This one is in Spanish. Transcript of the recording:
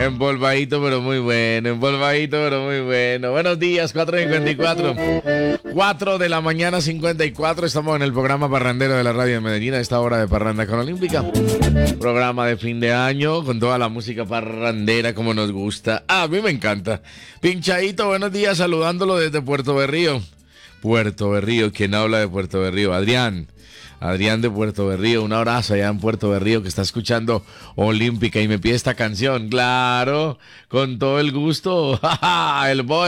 Empolvadito, pero muy bueno. Empolvadito, pero muy bueno. Buenos días, 4:54. 4 de la mañana, 54. Estamos en el programa parrandero de la radio de Medellín. A esta hora de Parranda con Olímpica. Programa de fin de año con toda la música parrandera como nos gusta. A mí me encanta. Pinchadito, buenos días, saludándolo desde Puerto Berrío. Puerto Berrío, ¿quién habla de Puerto Berrío? Adrián de Puerto Berrío, un abrazo allá en Puerto Berrío que está escuchando Olímpica y me pide esta canción, claro, con todo el gusto, el boy.